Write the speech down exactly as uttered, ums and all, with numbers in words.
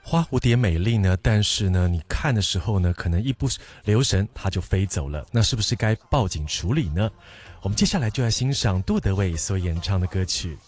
花蝴蝶美丽呢，但是呢，你看的时候呢，可能一不留神它就飞走了，那是不是该报警处理呢？我们接下来就要欣赏杜德伟所演唱的歌曲。